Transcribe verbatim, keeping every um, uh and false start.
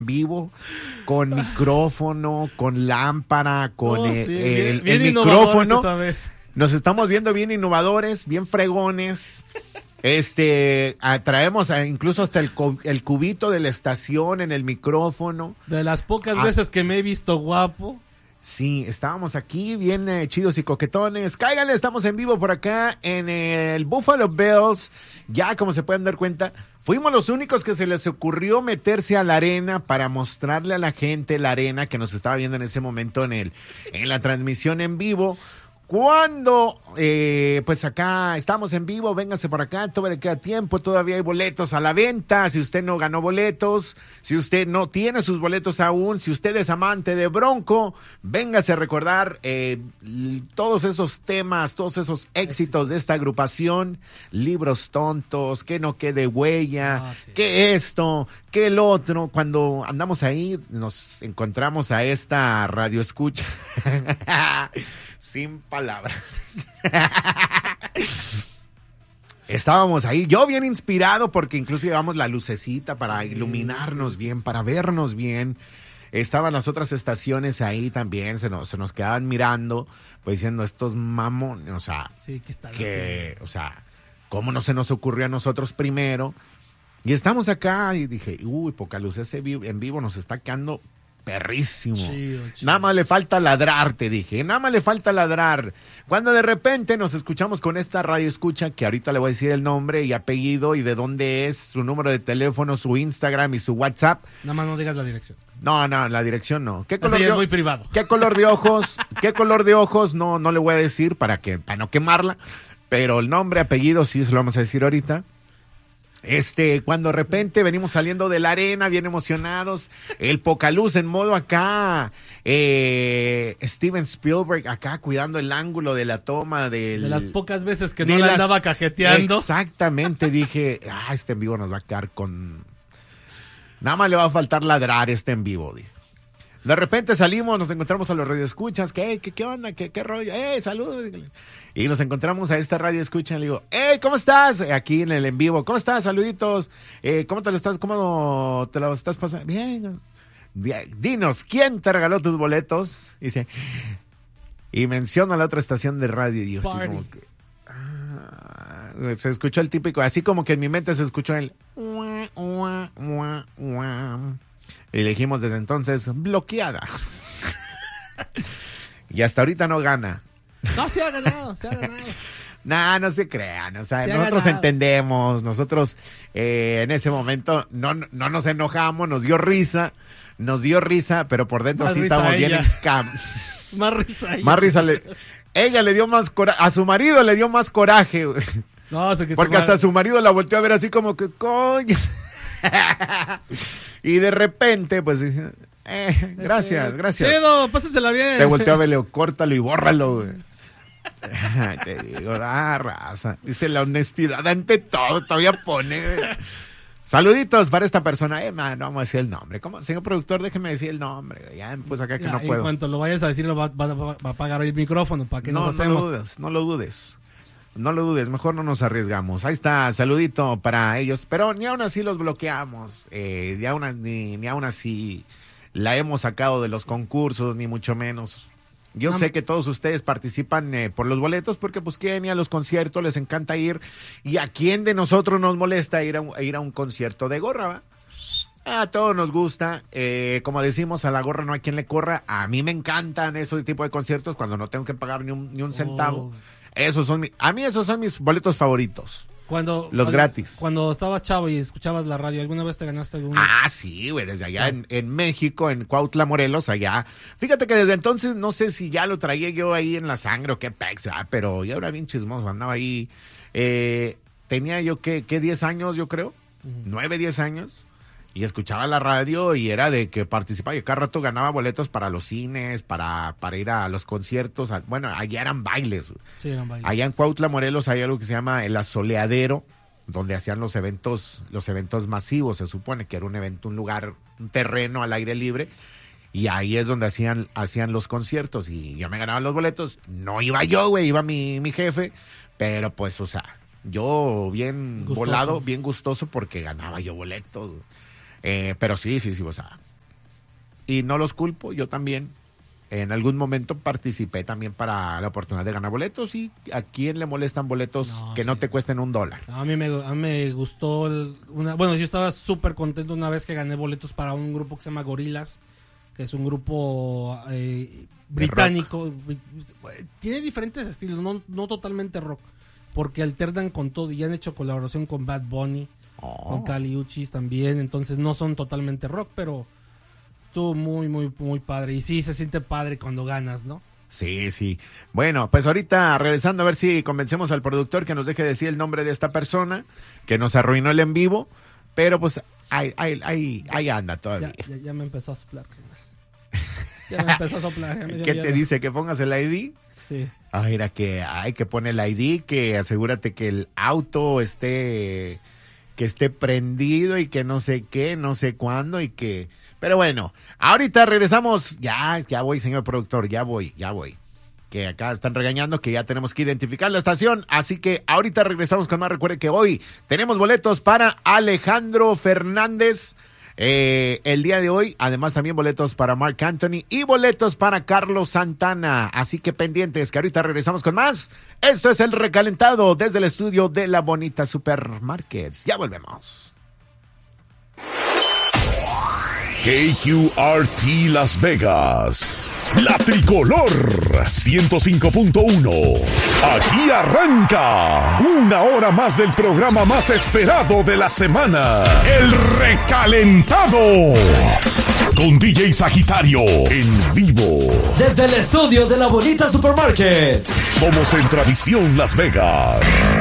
vivo, con micrófono, con lámpara, con Oh, eh, sí, el, bien, bien el micrófono. esa vez. Nos estamos viendo bien innovadores, bien fregones. Este, ah, traemos ah, incluso hasta el, cu- el cubito de la estación en el micrófono. De las pocas Ah. veces que me he visto guapo. Sí, estábamos aquí bien eh, chidos y coquetones. Cáiganle, estamos en vivo por acá en el Buffalo Bills. Ya, como se pueden dar cuenta, fuimos los únicos que se les ocurrió meterse a la arena para mostrarle a la gente la arena que nos estaba viendo en ese momento en el en la transmisión en vivo. Cuando, eh, pues acá estamos en vivo, véngase por acá, todavía le queda tiempo, todavía hay boletos a la venta. Si usted no ganó boletos, si usted no tiene sus boletos aún, si usted es amante de Bronco, véngase a recordar eh, l- todos esos temas, todos esos éxitos de esta agrupación, Libros Tontos, Que No Quede Huella, Ah, sí. que esto, que el otro. Cuando andamos ahí, nos encontramos a esta radio escucha. Sin palabras. Estábamos ahí, yo bien inspirado porque incluso llevamos la lucecita para Sí, iluminarnos sí, sí, bien, sí. para vernos bien. Estaban las otras estaciones ahí también, se nos, se nos quedaban mirando, pues diciendo estos mamones, o sea, Sí, que está que, o sea, ¿cómo no se nos ocurrió a nosotros primero? Y estamos acá y dije, uy, Pocaluz, ese vi- en vivo nos está quedando perrísimo. Chido, chido. Nada más le falta ladrar, te dije. Nada más le falta ladrar. Cuando de repente nos escuchamos con esta radio escucha, que ahorita le voy a decir el nombre y apellido y de dónde es, su número de teléfono, su Instagram y su WhatsApp. Nada más no digas la dirección. No, no, la dirección no. ¿Qué Eso color ya de es o- muy privado. ¿Qué color de ojos? ¿Qué color de ojos? No, no le voy a decir para que, para no quemarla. Pero el nombre, apellido, sí se lo vamos a decir ahorita. Este, cuando de repente venimos saliendo de la arena, bien emocionados, el Pocaluz en modo acá, eh, Steven Spielberg acá cuidando el ángulo de la toma del... De las pocas veces que de no la las- andaba cajeteando. Exactamente, dije, ah, este en vivo nos va a quedar con... Nada más le va a faltar ladrar este en vivo, dije. De repente salimos, nos encontramos a los radioescuchas, ¿qué, qué, qué onda? ¿Qué, qué rollo? ¡Eh, saludos! Y nos encontramos a esta radio escucha y le digo, ¡hey, ¿cómo estás? Aquí en el en vivo, ¿cómo estás? Saluditos. Eh, ¿Cómo te lo estás, cómo te lo estás pasando? Bien. Dinos, ¿quién te regaló tus boletos? Y dice, y menciona la otra estación de radio y yo así Party. como que, ah, se escuchó el típico, así como que en mi mente se escuchó el... ua, ua, ua, ua. Y le dijimos desde entonces, bloqueada. Y hasta ahorita no gana. No, se ha ganado, se ha ganado. Nah, no se crean, o sea, Se ha nosotros ganado. entendemos, nosotros eh, en ese momento no, no nos enojamos, nos dio risa, nos dio risa, pero por dentro Más sí risa estábamos bien ella. en cam. Más risa. ella. Más risa le... Ella le dio más coraje, a su marido le dio más coraje, güey. No, sé que Porque se va- hasta su marido la volteó a ver así como que, coño. Y de repente, pues, dije, eh, gracias, Este, gracias. Chido, pásensela bien. Te volteó a ver, Leo, córtalo y bórralo, güey. Te digo, ah, raza. Dice la honestidad ante todo, todavía pone. güey. Saluditos para esta persona. Eh, man, no vamos a decir el nombre. ¿Cómo? Señor productor, déjeme decir el nombre. güey. Ya, pues acá que Ya, no en puedo. cuanto lo vayas a decir, lo va, va- va- va a apagar el micrófono para que No, nos no hacemos. lo dudes, no lo dudes. No lo dudes, mejor no nos arriesgamos. Ahí está, saludito para ellos. Pero ni aún así los bloqueamos. Eh, ni, aún, ni, ni aún así la hemos sacado de los concursos, ni mucho menos. Yo No, sé que todos ustedes participan eh, por los boletos porque pues quieren ir a los conciertos, les encanta ir. ¿Y a quién de nosotros nos molesta ir a un, ir a un concierto de gorra, va? A todos nos gusta, eh, como decimos, a la gorra no hay quien le corra. A mí me encantan ese tipo de conciertos cuando no tengo que pagar ni un, ni un centavo. Oh. Esos son mi- a mí esos son mis boletos favoritos. Cuando, Los cuando- gratis. Cuando estabas chavo y escuchabas la radio, ¿alguna vez te ganaste algún? Ah, sí, güey, desde allá Ah. en, en México, en Cuautla, Morelos, allá. Fíjate que desde entonces no sé si ya lo traía yo ahí en la sangre o qué pex, ah, pero ya era bien chismoso, andaba ahí. Eh, tenía yo, ¿qué, qué diez años, yo creo? nueve, diez años. Y escuchaba la radio y era de que participaba y cada rato ganaba boletos para los cines, para, para ir a los conciertos. a- bueno, allá eran bailes. güey. Sí, eran bailes. Allá en Cuautla, Morelos, hay algo que se llama el asoleadero, donde hacían los eventos, los eventos masivos. Se supone que era un evento, un lugar, un terreno al aire libre. Y ahí es donde hacían, hacían los conciertos. Y yo me ganaba los boletos. No iba yo, güey, iba mi, mi jefe. Pero pues, o sea, yo bien Gustoso. volado, bien gustoso porque ganaba yo boletos. güey. Eh, pero sí, sí, sí, o sea, y no los culpo, yo también en algún momento participé también para la oportunidad de ganar boletos. ¿Y a quién le molestan boletos No, que sí. no te cuesten un dólar? A mí me, a mí me gustó, el- una, bueno, yo estaba súper contento una vez que gané boletos para un grupo que se llama Gorillaz, que es un grupo eh, británico. Tiene diferentes estilos, no, no totalmente rock, porque alternan con todo y han hecho colaboración con Bad Bunny, Oh. con Kali Uchis también, entonces no son totalmente rock, pero estuvo muy, muy, muy padre. Y sí, se siente padre cuando ganas, ¿no? Sí, sí. Bueno, pues ahorita regresando a ver si convencemos al productor que nos deje decir el nombre de esta persona que nos arruinó el en vivo, pero pues ahí, ahí, ahí, ahí anda todavía. Ya, ya, ya me empezó a soplar, carnal. Ya me empezó a soplar. Ya me dio ¿Qué miedo. te dice? ¿Que pongas el I D? Sí. Ah, mira que hay que poner el I D, que asegúrate que el auto esté, que esté prendido y que no sé qué, no sé cuándo y que... Pero bueno, ahorita regresamos. Ya, ya voy, señor productor, ya voy, ya voy. Que acá están regañando que ya tenemos que identificar la estación. Así que ahorita regresamos con más. Recuerde que hoy tenemos boletos para Alejandro Fernández. Eh, el día de hoy, además también boletos para Marc Anthony y boletos para Carlos Santana. Así que pendientes, que ahorita regresamos con más. Esto es El Recalentado desde el estudio de La Bonita Supermarkets. Ya volvemos. K Q R T Las Vegas, la tricolor ciento cinco punto uno. Aquí arranca una hora más del programa más esperado de la semana, El Recalentado, con D J Sagitario en vivo. Desde el estudio de La Bonita Supermarket. Somos en Tradición Las Vegas.